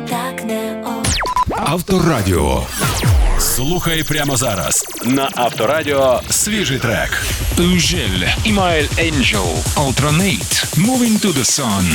так не ок. Авторадіо. Слухай прямо зараз на Авторадіо свіжий трек. Ужель, Email Angel, Ultranate, Moving to the Sun.